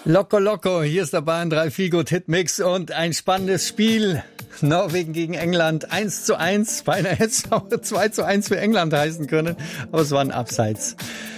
Loco Loco, hier ist der Bayern 3 Feelgood Hitmix und ein spannendes Spiel. Norwegen gegen England 1:1. Beinahe hätte es auch 2:1 für England heißen können, aber es war ein Abseits.